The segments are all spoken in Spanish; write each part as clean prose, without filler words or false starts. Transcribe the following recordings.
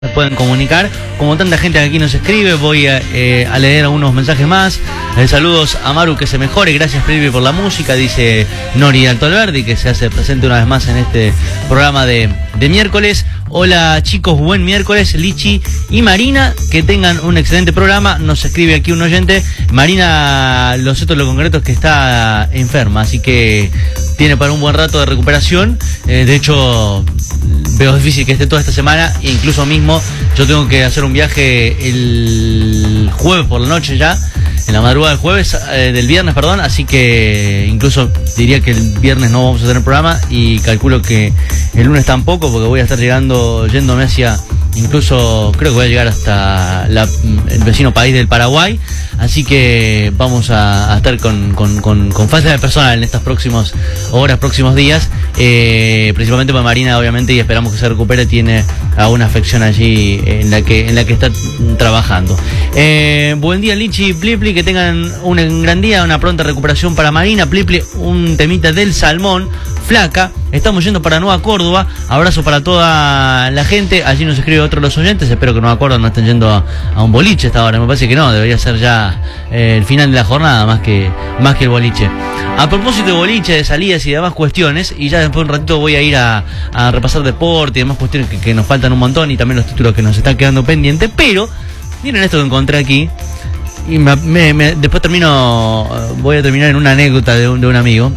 Se pueden comunicar, como tanta gente que aquí nos escribe. Voy a leer algunos mensajes más. Saludos a Maru, que se mejore, gracias Privi por la música, dice Nori Alto Alberdi, que se hace presente una vez más en este programa de miércoles. Hola chicos, buen miércoles, Lichi y Marina, que tengan un excelente programa. Nos escribe aquí un oyente, Marina, lo cierto, lo concreto es que está enferma, así que tiene para un buen rato de recuperación. De hecho, veo difícil que esté toda esta semana, e incluso mismo yo tengo que hacer un viaje el jueves por la noche ya, en la madrugada del viernes, perdón, así que incluso diría que el viernes no vamos a tener programa, y calculo que el lunes tampoco, porque voy a estar yéndome hacia, incluso creo que voy a llegar hasta el vecino país del Paraguay, así que vamos a estar con falta de personal en estas próximas horas, próximos días, principalmente para Marina, obviamente, y esperamos que se recupere. Tiene alguna afección allí en la que está trabajando. Buen día, Lichi, Plipli, que tengan un gran día, una pronta recuperación para Marina. Plipli, un temita del Salmón, Flaca. Estamos yendo para Nueva Córdoba. Abrazo para toda la gente. Allí nos escribe otro de los oyentes. Espero que Nueva Córdoba no estén yendo a un boliche esta hora. Me parece que no, debería ser ya el final de la jornada más que el boliche. A propósito de boliche, de salidas y demás cuestiones, y ya después de un ratito voy a ir a repasar deporte y demás cuestiones que nos faltan un montón, y también los títulos que nos están quedando pendientes. Pero miren esto que encontré aquí, y después voy a terminar en una anécdota de un amigo.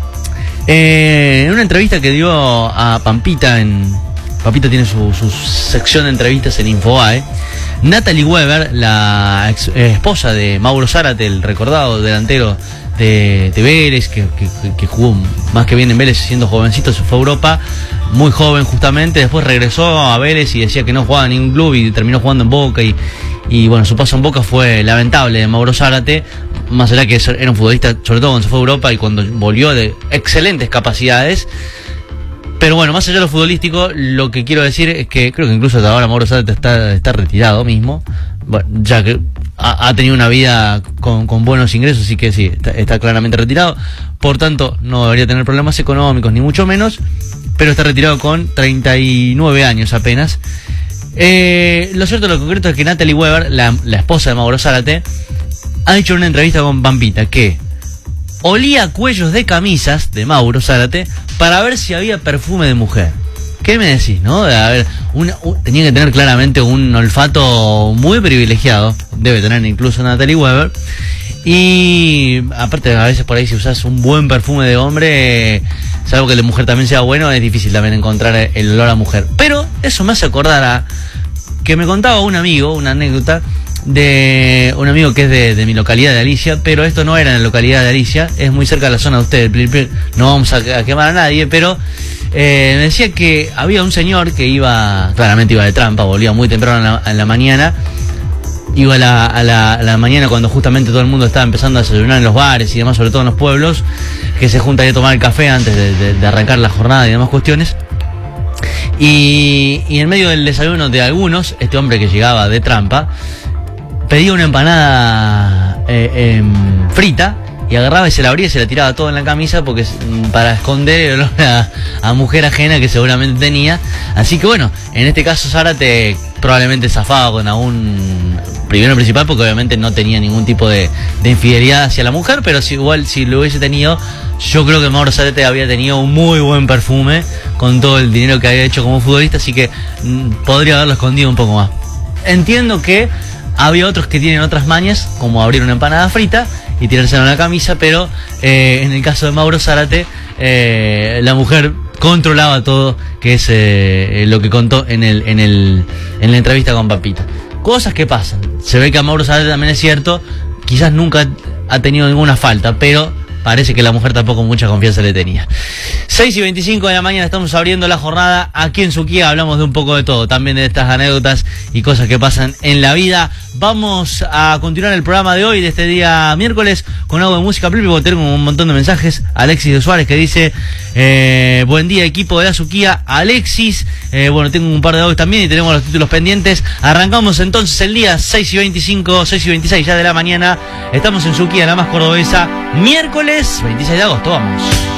En una entrevista que dio a Pampita, Pampita tiene su sección de entrevistas en Infobae, Natalie Weber, la esposa de Mauro Zárate, el recordado delantero de Vélez, que jugó más que bien en Vélez siendo jovencito, se fue a Europa muy joven justamente, después regresó a Vélez y decía que no jugaba en ningún club, y terminó jugando en Boca, y bueno, su paso en Boca fue lamentable de Mauro Zárate, más allá que era un futbolista, sobre todo cuando se fue a Europa y cuando volvió, de excelentes capacidades. Pero bueno, más allá de lo futbolístico, lo que quiero decir es que creo que incluso hasta ahora Mauro Zárate está retirado mismo, bueno, ya que ha tenido una vida con buenos ingresos, así que sí, está claramente retirado. Por tanto, no debería tener problemas económicos, ni mucho menos, pero está retirado con 39 años apenas. Lo cierto, lo concreto es que Natalie Weber, la esposa de Mauro Zárate, ha dicho en una entrevista con Pampita que olía cuellos de camisas de Mauro Zárate para ver si había perfume de mujer. ¿Qué me decís, no? A ver, tenía que tener claramente un olfato muy privilegiado, debe tener incluso Natalie Weber, y aparte a veces por ahí si usas un buen perfume de hombre, salvo que el de mujer también sea bueno, es difícil también encontrar el olor a mujer. Pero eso me hace acordar a que me contaba un amigo, una anécdota de un amigo que es de mi localidad de Alicia, pero esto no era en la localidad de Alicia, es muy cerca de la zona de ustedes, no vamos a quemar a nadie, pero me decía que había un señor que claramente iba de trampa, volvía muy temprano en la mañana, iba a la mañana cuando justamente todo el mundo estaba empezando a desayunar en los bares y demás, sobre todo en los pueblos, que se junta a tomar el café antes de arrancar la jornada y demás cuestiones. Y en medio del desayuno de algunos, este hombre que llegaba de trampa pedía una empanada frita, y agarraba y se la abría y se la tiraba todo en la camisa, porque para esconder el olor a mujer ajena que seguramente tenía. Así que bueno, en este caso Zárate probablemente zafaba con algún primero principal, porque obviamente no tenía ningún tipo de infidelidad hacia la mujer, pero si lo hubiese tenido, yo creo que Mauro Zárate había tenido un muy buen perfume con todo el dinero que había hecho como futbolista, así que podría haberlo escondido un poco más. Entiendo que había otros que tienen otras mañas, como abrir una empanada frita y tirársela en la camisa, pero en el caso de Mauro Zárate, la mujer controlaba todo, que es lo que contó en la entrevista con Pampita. Cosas que pasan. Se ve que a Mauro Zárate también es cierto, quizás nunca ha tenido ninguna falta, pero parece que la mujer tampoco mucha confianza le tenía. 6:25 de la mañana, estamos abriendo la jornada aquí en Suquía. Hablamos de un poco de todo, también de estas anécdotas y cosas que pasan en la vida. Vamos a continuar el programa de hoy, de este día miércoles, con algo de música propia, porque tengo un montón de mensajes. Alexis de Suárez, que dice buen día, equipo de la Suquía. Alexis, bueno, tengo un par de audios también y tenemos los títulos pendientes. Arrancamos entonces el día 6:25, 6:26 ya de la mañana. Estamos en Suquía, la más cordobesa, miércoles 26 de agosto. Vamos.